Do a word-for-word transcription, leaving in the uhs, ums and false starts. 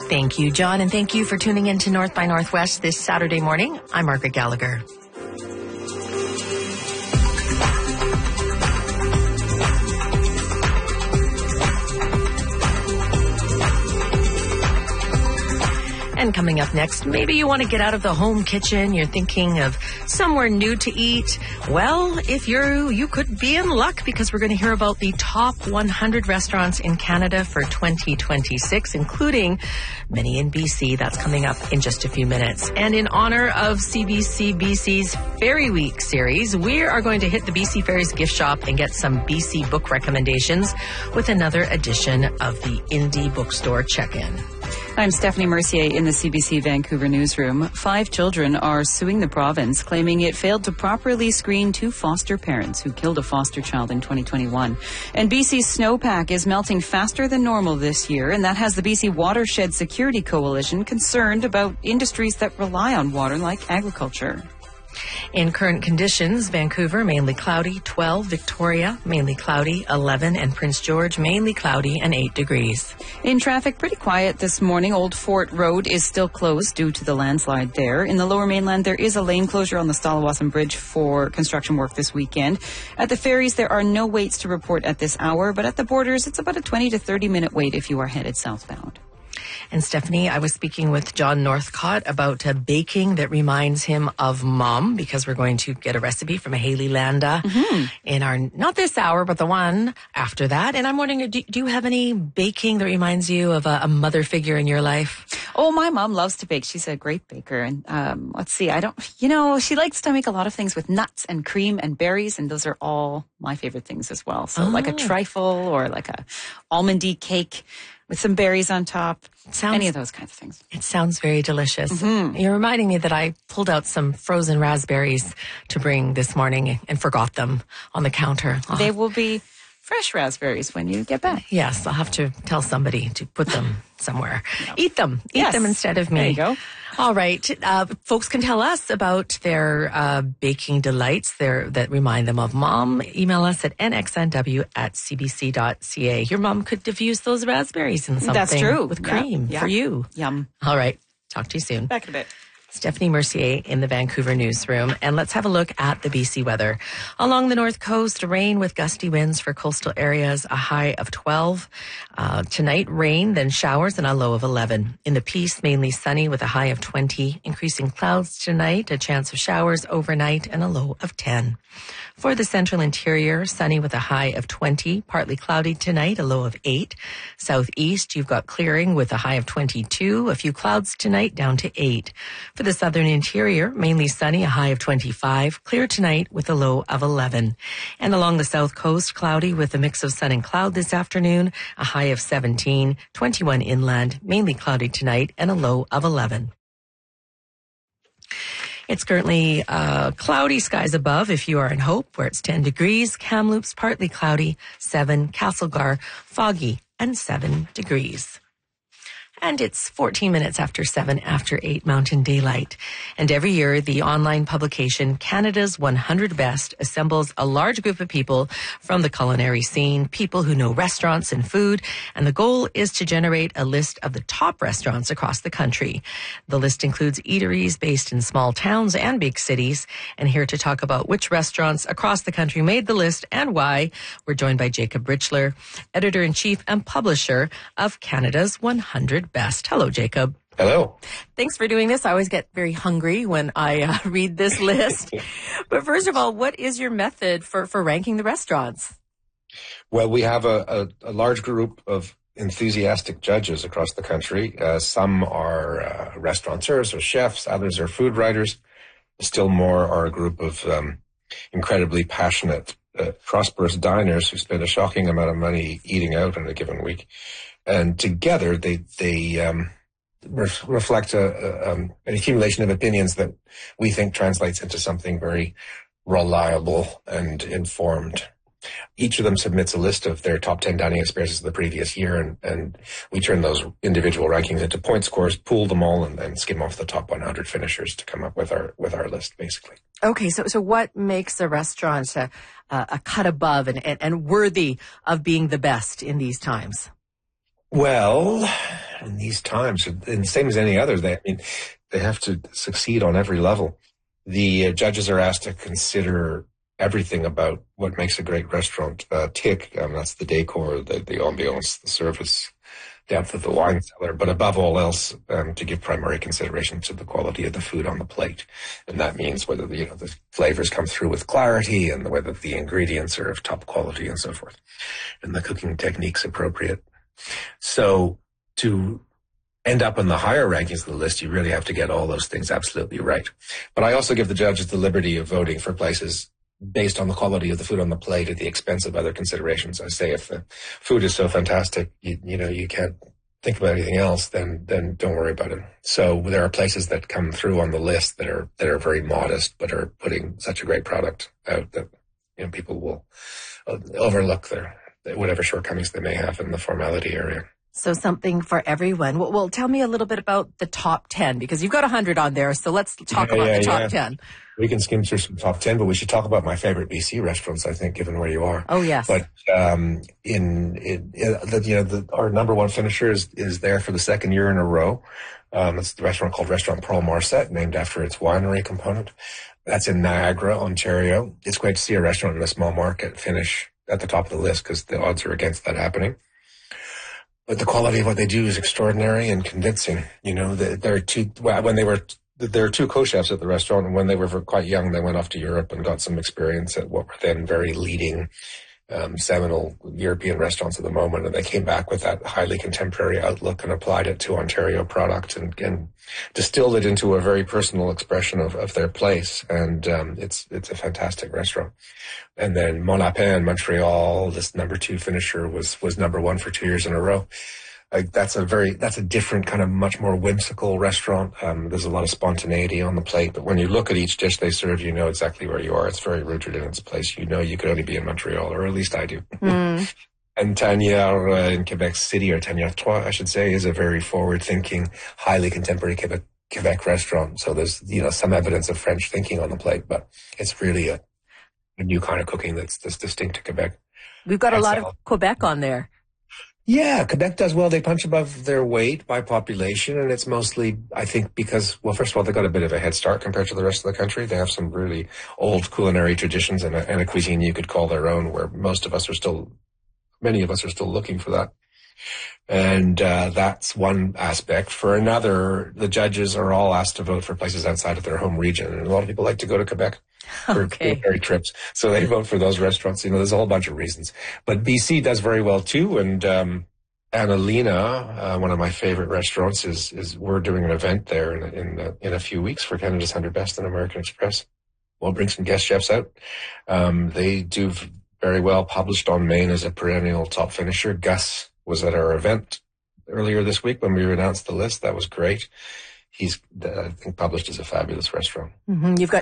Thank you, John, and thank you for tuning in to North by Northwest this Saturday morning. I'm Margaret Gallagher. And coming up next, maybe you want to get out of the home kitchen. You're thinking of somewhere new to eat. Well, if you're, you could be in luck because we're going to hear about the top one hundred restaurants in Canada for twenty twenty-six, including many in B C. That's coming up in just a few minutes. And in honor of C B C B C's Fairy Week series, we are going to hit the B C Fairies gift shop and get some B C book recommendations with another edition of the Indie Bookstore Check-In. I'm Stephanie Mercier in the C B C Vancouver newsroom. Five children are suing the province, claiming it failed to properly screen two foster parents who killed a foster child in twenty twenty-one. And B C's snowpack is melting faster than normal this year, and that has the B C Watershed Security Coalition concerned about industries that rely on water like agriculture. In current conditions, Vancouver, mainly cloudy, twelve, Victoria, mainly cloudy, eleven, and Prince George, mainly cloudy, and eight degrees. In traffic, pretty quiet this morning. Old Fort Road is still closed due to the landslide there. In the Lower Mainland, there is a lane closure on the Stalawasan Bridge for construction work this weekend. At the ferries, there are no waits to report at this hour, but at the borders, it's about a twenty to thirty minute wait if you are headed southbound. And Stephanie, I was speaking with John Northcott about uh, baking that reminds him of Mom, because we're going to get a recipe from Haley Landa mm-hmm. in our, not this hour, but the one after that. And I'm wondering, do, do you have any baking that reminds you of a, a mother figure in your life? Oh, my mom loves to bake. She's a great baker. And um, let's see, I don't, you know, she likes to make a lot of things with nuts and cream and berries. And those are all my favorite things as well. So oh. like a trifle or like a almondy cake with some berries on top. Sounds, any of those kinds of things. It sounds very delicious. Mm-hmm. You're reminding me that I pulled out some frozen raspberries to bring this morning and forgot them on the counter. I'll they have, will be fresh raspberries when you get back. Yes, I'll have to tell somebody to put them somewhere. No. Eat them. Eat yes. them instead of me. There you go. All right. Uh, folks can tell us about their uh, baking delights their, that remind them of Mom. Email us at n x n w at c b c dot c a. Your mom could diffuse those raspberries in something. That's true. With cream yeah. for you. Yum. All right. Talk to you soon. Back in a bit. Stephanie Mercier in the Vancouver newsroom. And let's have a look at the B C weather. Along the north coast, rain with gusty winds for coastal areas, a high of twelve. Uh, tonight, rain, then showers, and a low of eleven. In the Peace, mainly sunny with a high of twenty. Increasing clouds tonight, a chance of showers overnight, and a low of ten. For the central interior, sunny with a high of twenty, partly cloudy tonight, a low of eight. Southeast, you've got clearing with a high of twenty-two, a few clouds tonight, down to eight. For the southern interior, mainly sunny, a high of twenty-five, clear tonight with a low of eleven. And along the south coast, cloudy with a mix of sun and cloud this afternoon, a high of seventeen, twenty-one inland, mainly cloudy tonight, and a low of eleven. It's currently uh, cloudy skies above if you are in Hope, where it's ten degrees. Kamloops, partly cloudy, seven. Castlegar, foggy, and seven degrees. And it's fourteen minutes after seven after eight Mountain Daylight. And every year, the online publication Canada's one hundred Best assembles a large group of people from the culinary scene, people who know restaurants and food. And the goal is to generate a list of the top restaurants across the country. The list includes eateries based in small towns and big cities. And here to talk about which restaurants across the country made the list and why, we're joined by Jacob Richler, editor-in-chief and publisher of Canada's one hundred Best. Hello, Jacob. Hello. Thanks for doing this. I always get very hungry when I uh, read this list. But first of all, what is your method for, for ranking the restaurants? Well, we have a, a, a large group of enthusiastic judges across the country. Uh, some are uh, restaurateurs or chefs. Others are food writers. Still more are a group of um, incredibly passionate, uh, prosperous diners who spend a shocking amount of money eating out in a given week. And together, they they um, re- reflect a, a, um, an accumulation of opinions that we think translates into something very reliable and informed. Each of them submits a list of their top ten dining experiences of the previous year, and, and we turn those individual rankings into point scores, pool them all, and then skim off the top one hundred finishers to come up with our with our list, basically. Okay, so so what makes a restaurant a, a cut above and, and, and worthy of being the best in these times? Well, in these times, and same as any other, they, I mean, they have to succeed on every level. The uh, judges are asked to consider everything about what makes a great restaurant uh, tick. Um, that's the decor, the, the ambiance, the service, depth of the wine cellar, but above all else, um, to give primary consideration to the quality of the food on the plate. And that means whether the, you know, the flavors come through with clarity and whether the ingredients are of top quality and so forth, and the cooking techniques appropriate. So to end up in the higher rankings of the list, you really have to get all those things absolutely right. But I also give the judges the liberty of voting for places based on the quality of the food on the plate at the expense of other considerations. I say if the food is so fantastic, you, you know, you can't think about anything else, then then don't worry about it. So there are places that come through on the list that are that are very modest, but are putting such a great product out that, you know, people will overlook their whatever shortcomings they may have in the formality area. So something for everyone. Well, well, tell me a little bit about the top ten, because you've got one hundred on there. So let's talk yeah, about yeah, the top yeah. ten. We can skim through some top ten, but we should talk about my favorite B C restaurants, I think, given where you are. Oh, yes. But um, in, in, in the, you know, the, our number one finisher is, is there for the second year in a row. Um, it's the restaurant called Restaurant Pearl Marset, named after its winery component. That's in Niagara, Ontario. It's great to see a restaurant in a small market finish at the top of the list because the odds are against that happening. But the quality of what they do is extraordinary and convincing. You know, there are two, when they were, there are two co-chefs at the restaurant, and when they were quite young, they went off to Europe and got some experience at what were then very leading, um, seminal European restaurants at the moment. And they came back with that highly contemporary outlook and applied it to Ontario product and, and distilled it into a very personal expression of, of their place. And, um, it's, it's a fantastic restaurant. And then Mon Lapin in Montreal, this number two finisher, was, was number one for two years in a row. Like that's a very, that's a different kind of much more whimsical restaurant. Um, there's a lot of spontaneity on the plate, but when you look at each dish they serve, you know exactly where you are. It's very rooted in its place. You know you could only be in Montreal, or at least I do. Mm. And Tanière uh, in Quebec City, or Tanière Trois, I should say, is a very forward-thinking, highly contemporary Quebec, Quebec restaurant. So there's, you know, some evidence of French thinking on the plate, but it's really a, a new kind of cooking that's, that's distinct to Quebec. We've got and a lot so, of Quebec on there. Yeah, Quebec does well. They punch above their weight by population, and it's mostly, I think, because, well, first of all, they got a bit of a head start compared to the rest of the country. They have some really old culinary traditions and a, and a cuisine you could call their own, where most of us are still, many of us are still looking for that. And uh, that's one aspect. For another, the judges are all asked to vote for places outside of their home region, and a lot of people like to go to Quebec for okay. culinary trips, so they vote for those restaurants. You know, there's a whole bunch of reasons. But B C does very well too, and um, Annalena, uh, one of my favorite restaurants, is is we're doing an event there in in, uh, in a few weeks for Canada's one hundred Best and American Express. We'll bring some guest chefs out. Um, they do very well. Published on Maine as a perennial top finisher. Gus was at our event earlier this week when we announced the list. That was great. He's, I think, published as a fabulous restaurant. Mm-hmm. You've got